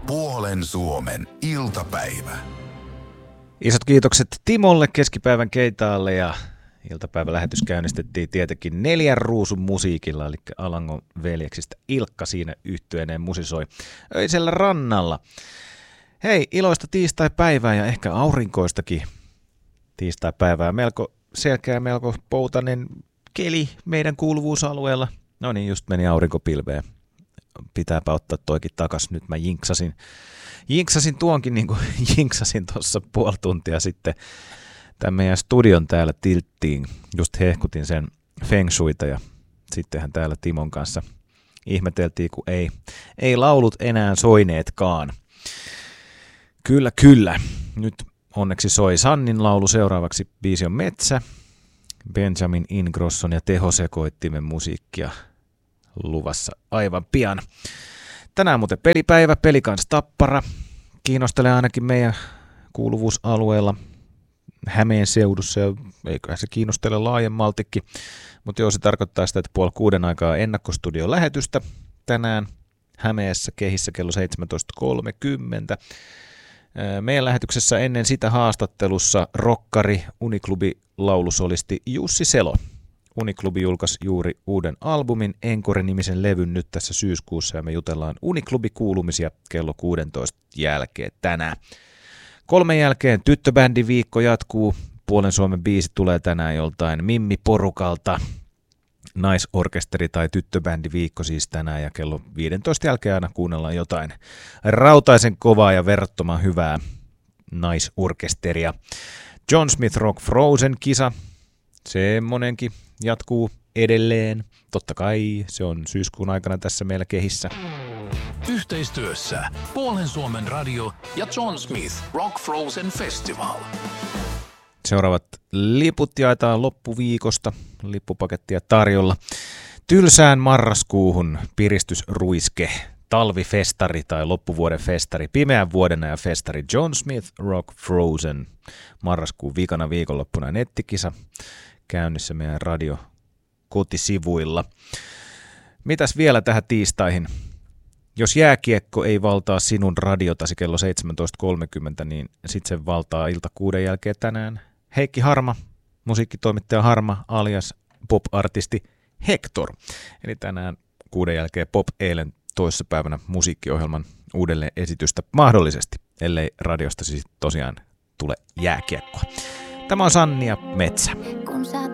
Puolen Suomen iltapäivä. Isot kiitokset Timolle keskipäivän keitaalle ja iltapäivälähetys käynnistettiin tietenkin 4 ruusun musiikilla, eli Alangon veljeksistä Ilkka siinä yhtyeineen musisoi öisellä rannalla. Hei, iloista tiistaipäivää ja ehkä aurinkoistakin tiistaipäivää. Melko selkeä, melko poutainen keli meidän kuuluvuusalueella. No niin, just meni aurinkopilveen. Pitääpä ottaa toikin takas. Nyt mä jinksasin tuonkin niin kuin jinksasin tuossa puoli tuntia sitten. Tämän meidän studion täällä tilttiin. Just hehkutin sen feng shuita ja sittenhän täällä Timon kanssa ihmeteltiin, kun ei laulut enää soineetkaan. Kyllä. Nyt onneksi soi Sannin laulu. Seuraavaksi biisi on Metsä. Benjamin Ingrosson ja tehosekoittimen musiikkia luvassa aivan pian. Tänään muuten pelipäivä, Pelikans Tappara. Kiinnostelee ainakin meidän kuuluvuusalueella Hämeen seudussa, ja eiköhän se kiinnostele laajemmaltikin. Mutta joo, se tarkoittaa sitä, että 5:30 aikaa ennakkostudion lähetystä tänään Hämeessä Kehissä kello 17.30. Meidän lähetyksessä ennen sitä haastattelussa rokkari Uniklubi-laulusolisti Jussi Selo. Uniklubi julkaisi juuri uuden albumin, Encore-nimisen levyn nyt tässä syyskuussa, ja me jutellaan Uniklubi-kuulumisia kello 16 jälkeen tänään. 3 jälkeen tyttöbändin viikko jatkuu. Puolen Suomen biisi tulee tänään joltain Mimmi-porukalta. Naisorkesteri tai tyttöbändi viikko siis tänään, ja kello 15 jälkeen aina kuunnellaan jotain rautaisen kovaa ja verrattoman hyvää naisorkesteria. John Smith Rock Frozen -kisa, semmonenkin jatkuu edelleen. Totta kai se on syyskuun aikana tässä meillä Kehissä. Yhteistyössä Puolen Suomen radio ja John Smith Rock Frozen Festival. Seuraavat liput jaetaan loppuviikosta. Lippupakettia tarjolla. Tylsään marraskuuhun piristysruiske, talvifestari tai loppuvuoden festari, pimeän vuoden ajan festari John Smith Rock Frozen. Marraskuun viikana viikonloppuna nettikisa käynnissä meidän radio kotisivuilla. Mitäs vielä tähän tiistaihin? Jos jääkiekko ei valtaa sinun radiotasi kello 17.30, niin sitten se valtaa ilta 6 jälkeen tänään Heikki Harma, musiikkitoimittaja Harma alias pop-artisti Hector. Eli tänään 6 jälkeen Pop eilen toissapäivänä musiikkiohjelman uudelleen esitystä mahdollisesti, ellei radiosta siis tosiaan tule jääkiekkoa. Tämä on Sanni ja Metsä.